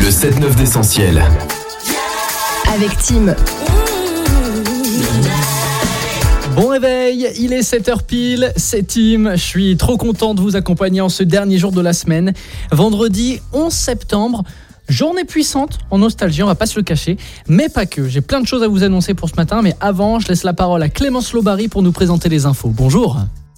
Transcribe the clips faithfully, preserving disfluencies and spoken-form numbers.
Le sept neuf d'Essentiel. Avec Tim. Bon réveil, il est sept heures pile, c'est Tim. Je suis trop content de vous accompagner en ce dernier jour de la semaine. Vendredi onze septembre. Journée puissante en nostalgie, on va pas se le cacher, mais pas que. J'ai plein de choses à vous annoncer pour ce matin, mais avant, je laisse la parole à Clémence Lobary pour nous présenter les infos. Bonjour.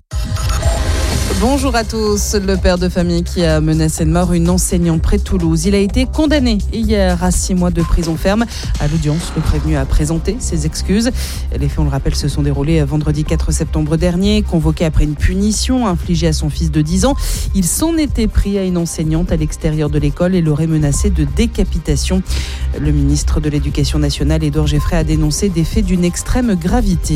Bonjour à tous. Le père de famille qui a menacé de mort une enseignante près de Toulouse. Il a été condamné hier à six mois de prison ferme. À l'audience, le prévenu a présenté ses excuses. Les faits, on le rappelle, se sont déroulés vendredi quatre septembre dernier. Convoqué après une punition infligée à son fils de dix ans, il s'en était pris à une enseignante à l'extérieur de l'école et l'aurait menacé de décapitation. Le ministre de l'Éducation nationale, Édouard Geoffrey, a dénoncé des faits d'une extrême gravité.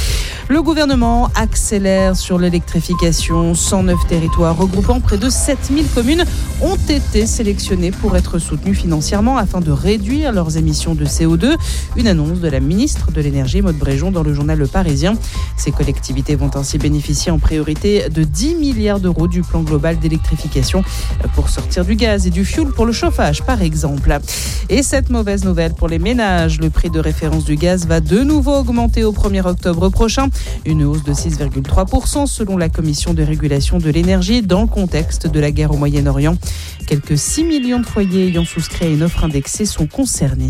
Le gouvernement accélère sur l'électrification. cent neuf territoires regroupant près de sept mille communes ont été sélectionnés pour être soutenus financièrement afin de réduire leurs émissions de C O deux. Une annonce de la ministre de l'Énergie, Maud Bréjon, dans le journal Le Parisien. Ces collectivités vont ainsi bénéficier en priorité de dix milliards d'euros du plan global d'électrification pour sortir du gaz et du fioul pour le chauffage, par exemple. Et cette mauvaise nouvelle pour les ménages, le prix de référence du gaz va de nouveau augmenter au premier octobre prochain. Une hausse de six virgule trois pour cent selon la Commission de régulation de l'énergie dans le contexte de la guerre au Moyen-Orient. Quelques six millions de foyers ayant souscrit à une offre indexée sont concernés.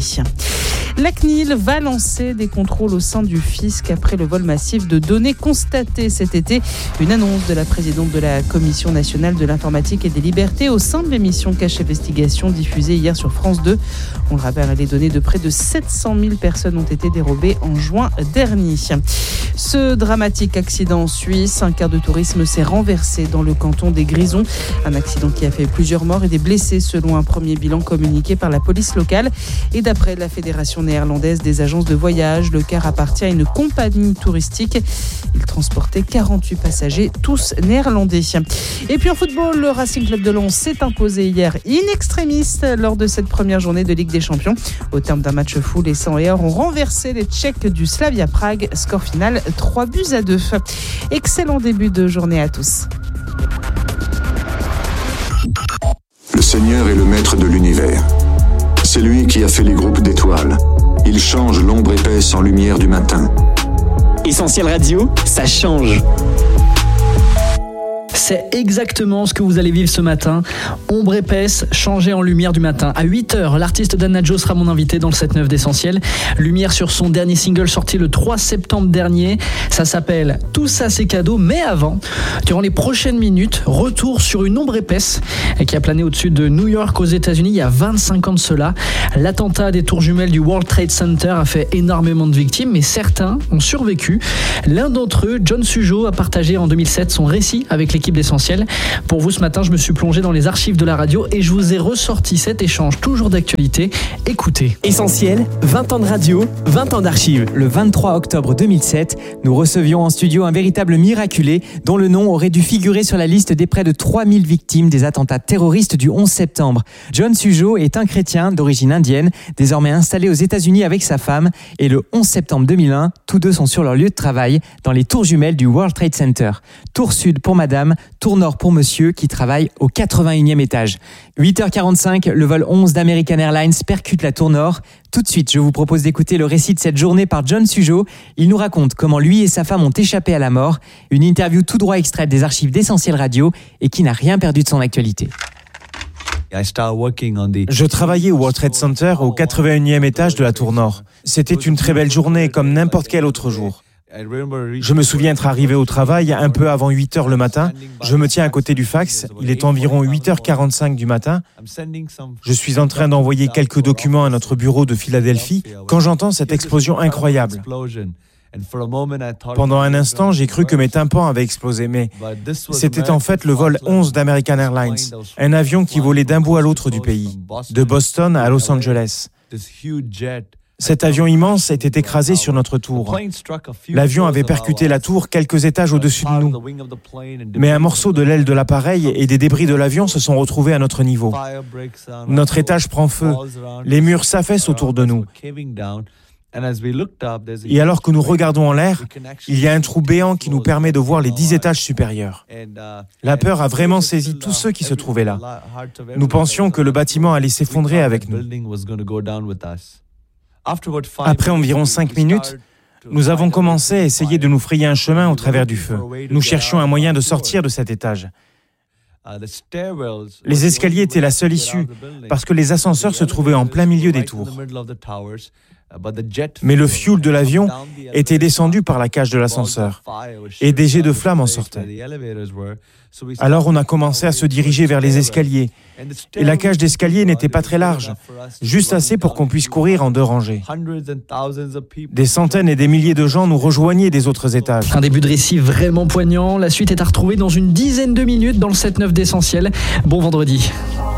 La C N I L va lancer des contrôles au sein du fisc après le vol massif de données constatées cet été. Une annonce de la présidente de la Commission nationale de l'informatique et des libertés au sein de l'émission Cache Investigation diffusée hier sur France deux. On le rappelle, les données de près de sept cent mille personnes ont été dérobées en juin dernier. Ce dramatique accident en Suisse, un car de tourisme s'est renversé dans le canton des Grisons. Un accident qui a fait plusieurs morts et des blessés selon un premier bilan communiqué par la police locale. Et d'après la Fédération néerlandaise des agences de voyage, le car appartient à une compagnie touristique. Il transportait quarante-huit passagers, tous néerlandais. Et puis en football, le Racing Club de Lens s'est imposé hier in extremis lors de cette première journée de Ligue des Champions. Au terme d'un match fou, les cent et or ont renversé les Tchèques du Slavia Prague. Score final trois buts à deux. Excellent début de journée à tous. Le Seigneur est le maître de l'univers. C'est lui qui a fait les groupes d'étoiles. Il change l'ombre épaisse en lumière du matin. Essentiel Radio, ça change. C'est exactement ce que vous allez vivre ce matin. Ombre épaisse, changée en lumière du matin. À huit heures, l'artiste Dan Adjo sera mon invité dans le sept neuf d'Essentiel. Lumière sur son dernier single sorti le trois septembre dernier. Ça s'appelle Tout ça c'est cadeau. Mais avant, durant les prochaines minutes, retour sur une ombre épaisse qui a plané au-dessus de New York aux États-Unis il y a vingt-cinq ans de cela. L'attentat des tours jumelles du World Trade Center a fait énormément de victimes, mais certains ont survécu. L'un d'entre eux, John Sujo, a partagé en deux mille sept son récit avec l'équipe d'Essentiel. Pour vous ce matin, je me suis plongé dans les archives de la radio et je vous ai ressorti cet échange toujours d'actualité. Écoutez. Essentiel, vingt ans de radio, vingt ans d'archives. Le vingt-trois octobre deux mille sept, nous recevions en studio un véritable miraculé dont le nom aurait dû figurer sur la liste des près de trois mille victimes des attentats terroristes du onze septembre. John Sujo est un chrétien d'origine indienne, désormais installé aux États-Unis avec sa femme, et le onze septembre deux mille un, tous deux sont sur leur lieu de travail dans les tours jumelles du World Trade Center. Tour sud pour madame, tour nord pour monsieur qui travaille au quatre-vingt-unième étage. huit heures quarante-cinq, le vol onze d'American Airlines percute la tour nord. Tout de suite, je vous propose d'écouter le récit de cette journée par John Sujo. Il nous raconte comment lui et sa femme ont échappé à la mort. Une interview tout droit extraite des archives d'Essentiel Radio et qui n'a rien perdu de son actualité. Je travaillais au World Trade Center au quatre-vingt-unième étage de la tour nord. C'était une très belle journée comme n'importe quel autre jour. Je me souviens être arrivé au travail un peu avant huit heures le matin. Je me tiens à côté du fax. Il est environ huit heures quarante-cinq du matin. Je suis en train d'envoyer quelques documents à notre bureau de Philadelphie quand j'entends cette explosion incroyable. Pendant un instant, j'ai cru que mes tympans avaient explosé, mais c'était en fait le vol onze d'American Airlines, un avion qui volait d'un bout à l'autre du pays, de Boston à Los Angeles. Cet avion immense était écrasé sur notre tour. L'avion avait percuté la tour quelques étages au-dessus de nous. Mais un morceau de l'aile de l'appareil et des débris de l'avion se sont retrouvés à notre niveau. Notre étage prend feu. Les murs s'affaissent autour de nous. Et alors que nous regardons en l'air, il y a un trou béant qui nous permet de voir les dix étages supérieurs. La peur a vraiment saisi tous ceux qui se trouvaient là. Nous pensions que le bâtiment allait s'effondrer avec nous. Après environ cinq minutes, nous avons commencé à essayer de nous frayer un chemin au travers du feu. Nous cherchions un moyen de sortir de cet étage. Les escaliers étaient la seule issue, parce que les ascenseurs se trouvaient en plein milieu des tours. Mais le fuel de l'avion était descendu par la cage de l'ascenseur, et des jets de flammes en sortaient. Alors on a commencé à se diriger vers les escaliers, et la cage d'escalier n'était pas très large, juste assez pour qu'on puisse courir en deux rangées. Des centaines et des milliers de gens nous rejoignaient des autres étages. Un début de récit vraiment poignant. La suite est à retrouver dans une dizaine de minutes dans le sept neuf d'Essentiel. Bon vendredi.